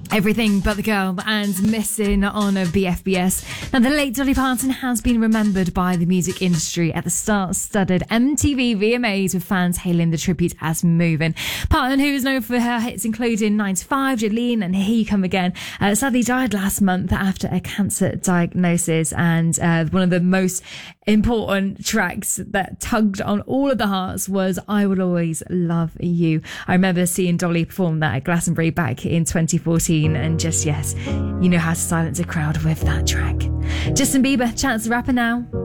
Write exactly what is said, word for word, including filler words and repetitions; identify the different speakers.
Speaker 1: Everything But the Girl and Missing on a B F B S. Now, the late Dolly Parton has been remembered by the music industry at the star-studded M T V V M As, with fans hailing the tribute as moving. Parton, who is known for her hits including nine to five, Jolene and Here You Come Again, uh, sadly died last month after a cancer diagnosis, and uh, one of the most important tracks that tugged on all of the hearts was I Will Always Love You. I remember seeing Dolly perform that at Glastonbury back in twenty fourteen, and just, yes, you know how to silence a crowd with that track. Justin Bieber, Chance the Rapper now.